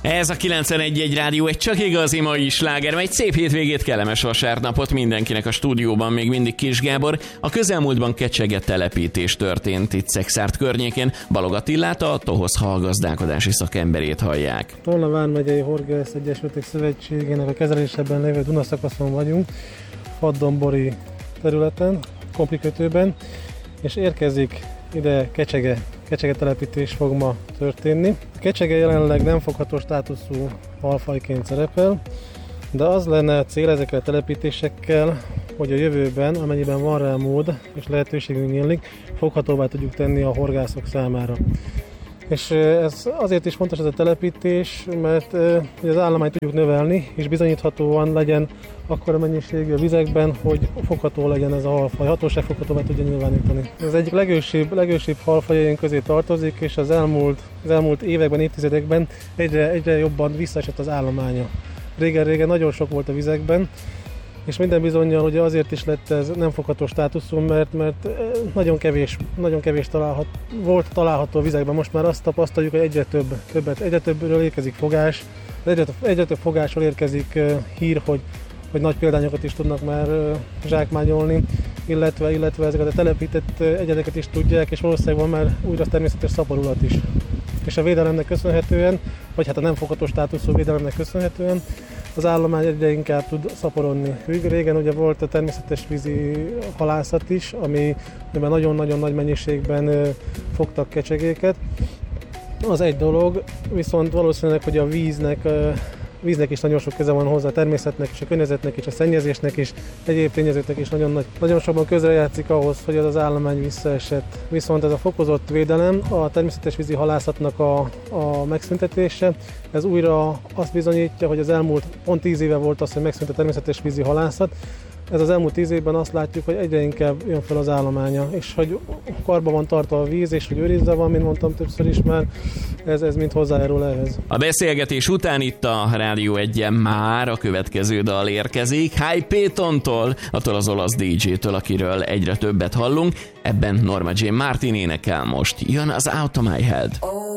Ez a 91.1 Rádió egy csak igazi mai sláger, egy szép hétvégét, kellemes vasárnapot mindenkinek a stúdióban, még mindig Kis Gábor. A közelmúltban kecsege telepítés történt itt Szekszárd környékén. Balog Attilát, a Tohosz hallgazdálkodási szakemberét hallják. Tolna vármegyei Horgász Egyesületek Szövetségének a kezelésében lévő Dunaszakaszon vagyunk, Haddombori területen, komplikötőben, és érkezik ide kecsege telepítés fog ma történni. A kecsege jelenleg nem fogható státuszú halfajként szerepel, de az lenne a cél ezekkel a telepítésekkel, hogy a jövőben, amennyiben van rá mód és lehetőségünk nyílik, foghatóvá tudjuk tenni a horgászok számára. És ez azért is fontos ez a telepítés, mert az állományt tudjuk növelni, és bizonyíthatóan legyen akkora mennyiségű a vizekben, hogy fogható legyen ez a halfaj, hatóság foghatóvá tudja nyilvánítani. Ez egyik legősibb halfajaink közé tartozik, és az elmúlt években, évtizedekben egyre jobban visszaesett az állománya. Régen nagyon sok volt a vizekben, és minden bizonnyal ugye azért is lett ez nem fogható státuszú, mert nagyon kevés található vizekben. Most már azt tapasztaljuk, hogy egyre többről érkezik fogás, egyre több fogásról érkezik hír, hogy nagy példányokat is tudnak már zsákmányozni, illetve ezeket a telepített egyedeket is tudják, és valószínűleg van már újra természetes szaporulat is. És a védelemnek köszönhetően, vagy hát a nem fogható státuszú védelemnek köszönhetően az állomány egyre inkább tud szaporodni. Régen ugye volt a természetes vízi halászat is, amiben nagyon-nagyon nagy mennyiségben fogtak kecsegéket. Az egy dolog, viszont valószínűleg, hogy a víznek is nagyon sok köze van hozzá, a természetnek és a környezetnek és a szennyezésnek is, egyéb tényezőknek is nagyon sokban közrejátszik ahhoz, hogy az állomány visszaesett. Viszont ez a fokozott védelem, a természetes vízi halászatnak a megszüntetése, ez újra azt bizonyítja, hogy az elmúlt pont 10 éve volt az, hogy megszűnt a természetes vízi halászat. Ez az elmúlt 10 évben azt látjuk, hogy egyre inkább jön fel az állománya, és hogy karba van tartva a víz, és hogy őrizve van, mint mondtam többször is már, ez mind hozzájárul ehhez. A beszélgetés után itt a Rádió 1-en már a következő dal érkezik, High Paytontól, attól az olasz DJ-től, akiről egyre többet hallunk. Ebben Norma Jean Martin énekel most. Jön az Out of My Head.